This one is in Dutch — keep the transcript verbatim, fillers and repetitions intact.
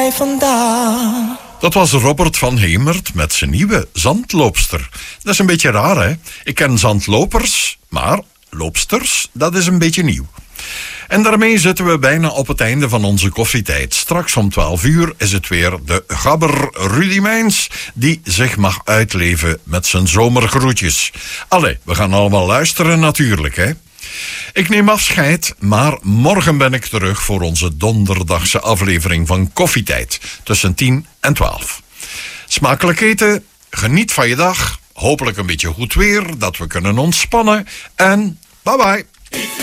jij vandaan? Dat was Robert van Hemert met zijn nieuwe Zandloopster. Dat is een beetje raar, hè? Ik ken zandlopers, maar loopsters, dat is een beetje nieuw. En daarmee zitten we bijna op het einde van onze koffietijd. Straks om twaalf uur is het weer de gabber Rudy Mijns die zich mag uitleven met zijn zomergroetjes. Allee, we gaan allemaal luisteren natuurlijk, hè? Ik neem afscheid, maar morgen ben ik terug voor onze donderdagse aflevering van Koffietijd tussen tien en twaalf. Smakelijk eten, geniet van je dag, hopelijk een beetje goed weer, dat we kunnen ontspannen en bye bye.